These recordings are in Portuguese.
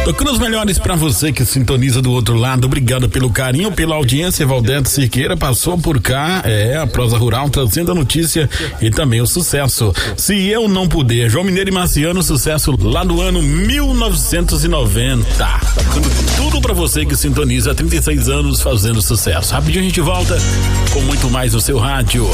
Tocando os melhores pra você que sintoniza do outro lado. Obrigado pelo carinho, pela audiência. Valdete Siqueira passou por cá. A prosa rural trazendo a notícia e também o sucesso. Se eu não puder, João Mineiro e Marciano, sucesso lá do ano 1990. Tocando tudo pra você que sintoniza há 36 anos fazendo sucesso. Rapidinho a gente volta com muito mais no seu rádio.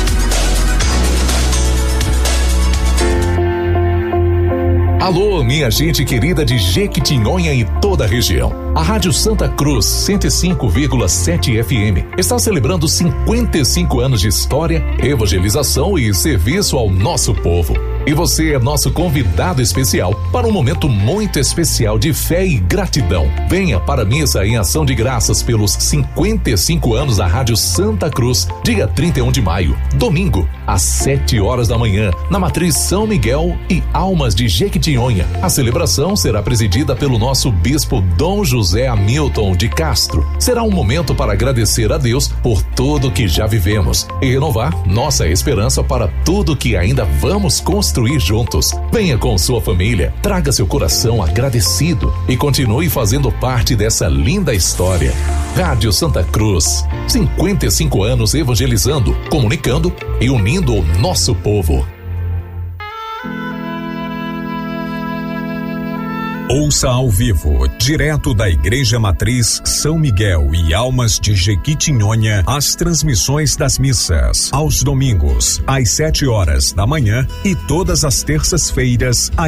Alô, minha gente querida de Jequitinhonha e toda a região. A Rádio Santa Cruz 105,7 FM está celebrando 55 anos de história, evangelização e serviço ao nosso povo. E você é nosso convidado especial para um momento muito especial de fé e gratidão. Venha para a missa em ação de graças pelos 55 anos da Rádio Santa Cruz, dia 31 de maio, domingo, às 7 horas da manhã, na Matriz São Miguel e Almas de Jequitinhonha. A celebração será presidida pelo nosso bispo Dom José Hamilton de Castro. Será um momento para agradecer a Deus por tudo que já vivemos e renovar nossa esperança para tudo que ainda vamos construir juntos. Venha com sua família, traga seu coração agradecido e continue fazendo parte dessa linda história. Rádio Santa Cruz, 55 anos evangelizando, comunicando e unindo o nosso povo. Ouça ao vivo, direto da Igreja Matriz São Miguel e Almas de Jequitinhonha, as transmissões das missas, aos domingos, às 7 horas da manhã e todas as terças-feiras,